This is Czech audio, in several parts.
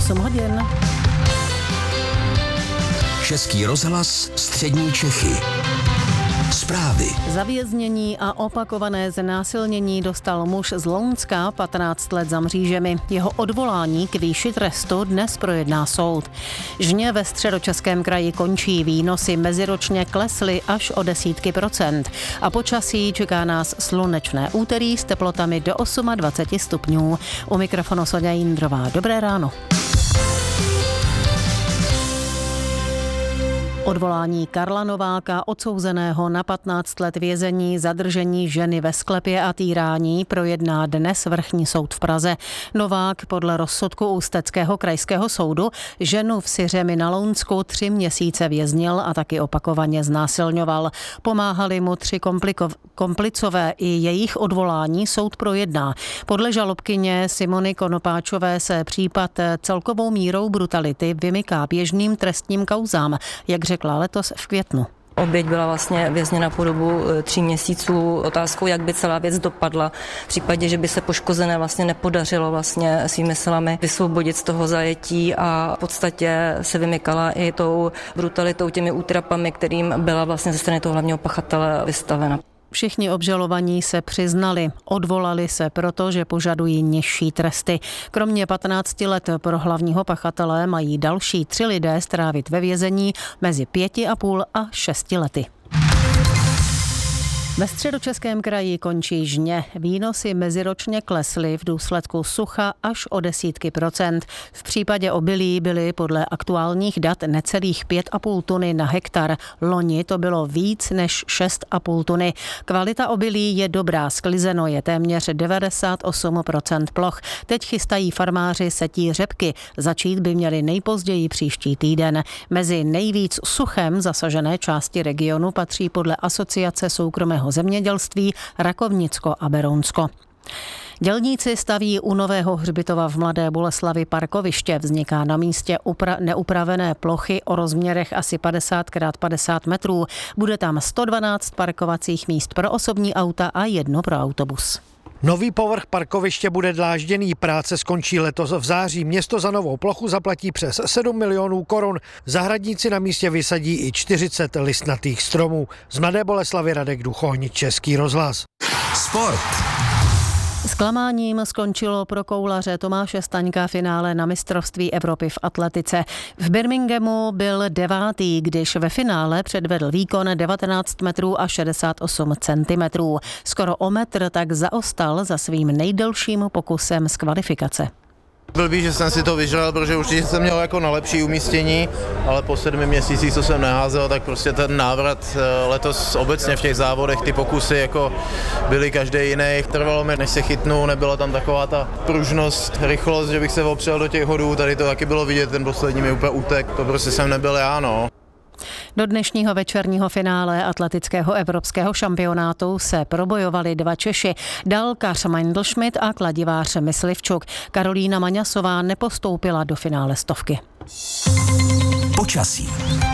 8 hodin. Český rozhlas Střední Čechy. Zprávy. Za věznění a opakované znásilnění dostal muž z Lounska 15 let za mřížemi. Jeho odvolání k výši trestu dnes projedná soud. Žně ve Středočeském kraji končí, výnosy meziročně klesly až o desítky procent. A počasí čeká nás slunečné úterý s teplotami do 28 stupňů. U mikrofonu Soňa Jindrová. Dobré ráno. Odvolání Karla Nováka, odsouzeného na 15 let vězení, zadržení ženy ve sklepě a týrání, projedná dnes vrchní soud v Praze. Novák podle rozsudku Ústeckého krajského soudu ženu v Syřemi na Lounsku 3 měsíce věznil a taky opakovaně znásilňoval. Pomáhali mu 3 komplicové, i jejich odvolání soud projedná. Podle žalobkyně Simony Konopáčové se případ celkovou mírou brutality vymyká běžným trestním kauzám, jak řekla letos v květnu. Oběť byla vlastně vězněna po dobu 3 měsíců. Otázkou, jak by celá věc dopadla v případě, že by se poškozené vlastně nepodařilo vlastně svými silami vysvobodit z toho zajetí a v podstatě se vymykala i tou brutalitou, těmi útrapami, kterým byla vlastně ze strany toho hlavního pachatele vystavena. Všichni obžalovaní se přiznali, odvolali se proto, že požadují nižší tresty. Kromě 15 let pro hlavního pachatele mají další 3 lidé strávit ve vězení mezi 5,5 a 6 lety. Ve Středočeském kraji končí žně. Výnosy meziročně klesly v důsledku sucha až o desítky procent. V případě obilí byly podle aktuálních dat necelých 5,5 tuny na hektar. Loni to bylo víc než 6,5 tuny. Kvalita obilí je dobrá, sklizeno je téměř 98% ploch. Teď chystají farmáři setí řepky. Začít by měli nejpozději příští týden. Mezi nejvíc suchem zasažené části regionu patří podle Asociace soukromého zemědělství Rakovnicko a Berounsko. Dělníci staví u nového hřbitova v Mladé Boleslavi parkoviště. Vzniká na místě neupravené plochy o rozměrech asi 50x50 metrů. Bude tam 112 parkovacích míst pro osobní auta a 1 pro autobus. Nový povrch parkoviště bude dlážděný, práce skončí letos v září. Město za novou plochu zaplatí přes 7 milionů korun. Zahradníci na místě vysadí i 40 listnatých stromů. Z Mladé Boleslavy Radek Duchoň, Český rozhlas. Sport. Zklamáním skončilo pro koulaře Tomáše Staňka finále na mistrovství Evropy v atletice. V Birminghamu byl 9., když ve finále předvedl výkon 19 metrů a 68 centimetrů. Skoro o metr tak zaostal za svým nejdelším pokusem z kvalifikace. Blbý, že jsem si to vyžral, protože určitě jsem měl jako na lepší umístění, ale po 7 měsících, co jsem neházel, tak prostě ten návrat letos obecně v těch závodech, ty pokusy jako byly každý jiný. Trvalo mi, než se chytnu, nebyla tam taková ta pružnost, rychlost, že bych se opřel do těch hodů, tady to taky bylo vidět, ten poslední mi úplně utek, to prostě jsem nebyl já, no. Do dnešního večerního finále atletického evropského šampionátu se probojovali 2 Češi, dalkař Meindl-Schmidt a kladivář Myslivčuk. Karolína Maňasová nepostoupila do finále 100. Počasí.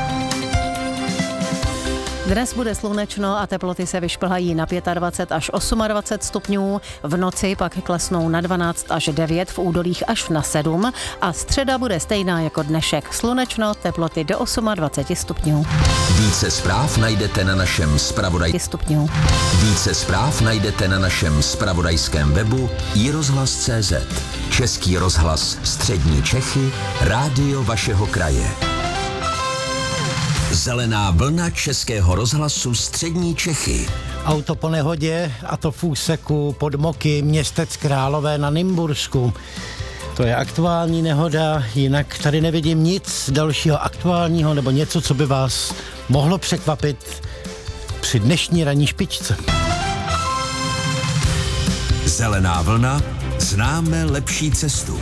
Dnes bude slunečno a teploty se vyšplhají na 25 až 28 stupňů, v noci pak klesnou na 12 až 9, v údolích až na 7 a středa bude stejná jako dnešek. Slunečno, teploty do 28 stupňů. Více zpráv najdete na našem zpravodajském webu iRozhlas.cz. Český rozhlas Střední Čechy, rádio vašeho kraje. Zelená vlna Českého rozhlasu Střední Čechy. Auto po nehodě, a to v úseku pod Moky, Městec Králové na Nymbursku. To je aktuální nehoda, jinak tady nevidím nic dalšího aktuálního nebo něco, co by vás mohlo překvapit při dnešní ranní špičce. Zelená vlna, známe lepší cestu.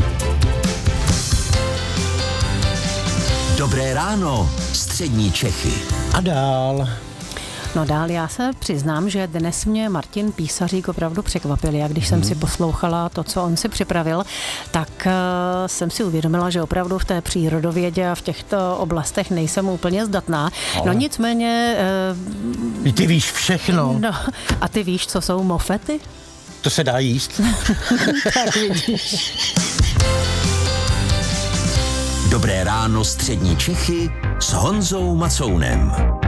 Dobré ráno, Střední Čechy. A dál. No dál, já se přiznám, že dnes mě Martin Písařík opravdu překvapil. Já když jsem si poslouchala to, co on si připravil, tak jsem si uvědomila, že opravdu v té přírodovědě a v těchto oblastech nejsem úplně zdatná. No nicméně... Ty víš všechno. No, a ty víš, co jsou mofety? To se dá jíst. Tak vidíš. Dobré ráno střední Čechy s Honzou Macounem.